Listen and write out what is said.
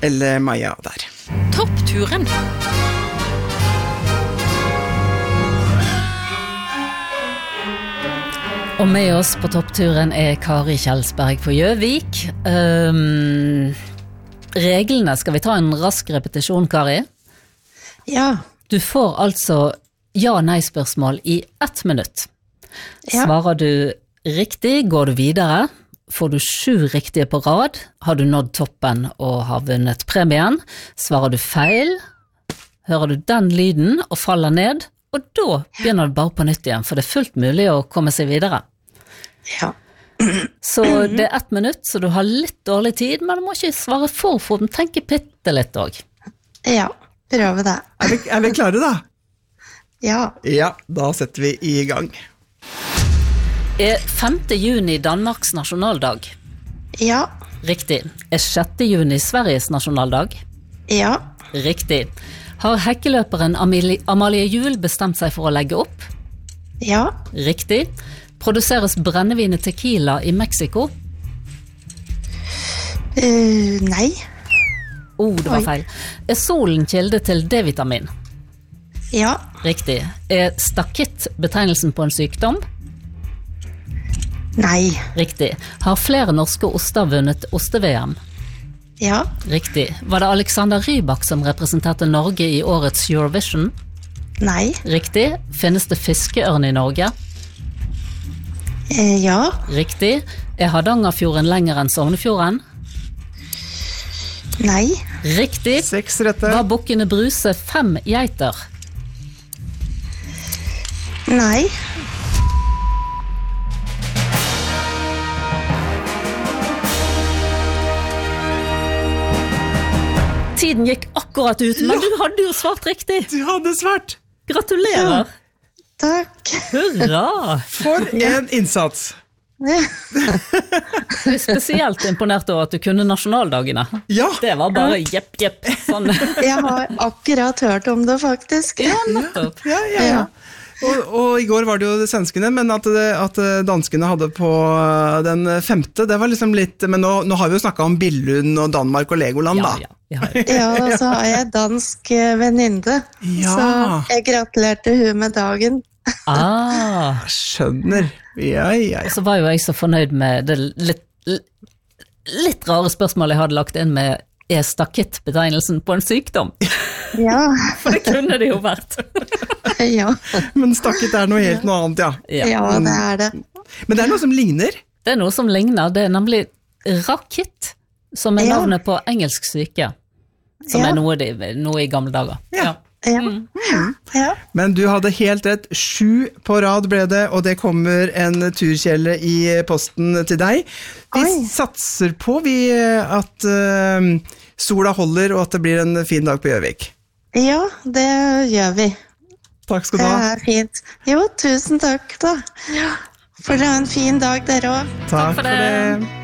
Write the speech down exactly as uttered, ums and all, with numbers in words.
eller Maja der. Toppturen. Og med oss på toppturen er Kari Kjelsberg på Gjøvik. Um, reglene, skal vi ta en rask repetisjon, Kari? Ja. Du får altså ja-nei-spørsmål i ett minutt. Ja. Svarer du riktig, går du videre. Får du sju riktige på rad, har du nådd toppen og har vunnet premien. Svarer du feil, hører du den lyden og faller ned, og da begynner du bare på nytt igjen, for det er fullt mulig å komme seg videre. Ja. Så det er ett minutt, så du har litt dårlig tid, men du må ikke svare for for den, tenke pitte litt også. Ja, prøve det. Er vi, er vi klare da? Ja. Ja, da setter vi i gang. Er femte juni Danmarks nasjonaldag? Ja. Riktig. Er sjette juni Sveriges nasjonaldag? Ja. Riktig. Har hekkeløperen Amalie, Amalie Juel bestemt seg for å legge opp? Ja. Riktig. Produseres brennevin tequila i Mexico? Uh, nei. Oh, det var Oi. feil. Er solen kilde til D-vitamin? Ja. Riktig. Er stakitt betegnelsen på en sykdom? Nei. Riktig. Har flere norske oster vunnet oste-V M? Ja. Riktig. Var det Alexander Rybak som representerte Norge i årets Eurovision? Nei. Riktig. Finnes det fiskeørn i Norge? Uh, ja. Riktig. Er Hardangerfjorden lenger enn Sognefjorden? Nei. Riktig. Seks rette. Var bukkene Bruse fem geiter? Nei. Tiden gikk akkurat ut, men du hadde jo svart riktig. Du hadde svart. Gratulerer. Takk. Hurra. For en innsats. Jeg er spesielt imponert over at du kunne nasjonaldagene. Ja. Det var bare jepp, jepp. Sånn. Jeg har akkurat hørt om det, faktisk. Ja, nettopp. Ja, ja, ja. Og, og i går var det jo det svenskene, men at, det, at danskene hadde på den femte, det var liksom litt, men nå, nå har vi jo snakket om Billund og Danmark og Legoland da. Ja, ja, ja. Ja, og så har jeg dansk eh, veninde. Ja. Så jeg gratulerte hun med dagen. Ah, Skjønner. Ja, ja, ja. så var jo jeg så fornøyd med det litt, litt rare spørsmålet jeg hadde lagt inn med er stakitt betegnelsen på en sykdom? Ja. For det kunne det jo vært. Ja. Men stakket er noe helt noe annet, ja. Ja. Ja, det er det. Men det er noe som ligner. Det er noe som ligner, det er nemlig rakitt, som er Ja. navnet på engelsk syke, som Ja. er noe, de, noe i gamle dager. Ja. Ja. Ja. Men du hadde helt rett, sju på rad ble det, og det kommer en turkjele i posten til deg. Vi Oi. satser på vi, at uh, sola holder, og at det blir en fin dag på Gjøvik. Ja, det gjør vi. Takk skal du Det ha. er fint. Jo, tusen takk da. Ja. For det er en fin dag dere også. Takk for for det. det.